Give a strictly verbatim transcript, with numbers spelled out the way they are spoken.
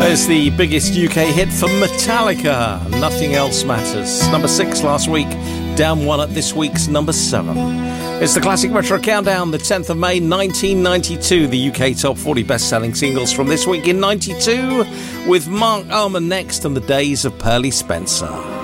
There's the biggest U K hit for Metallica, Nothing Else Matters. Number six last week, down one at this week's number seven. It's the Classic Retro Countdown, the tenth of May nineteen ninety-two, the U K Top forty best-selling singles from this week in ninety-two, with Mark Almond next and the days of Pearly Spencer.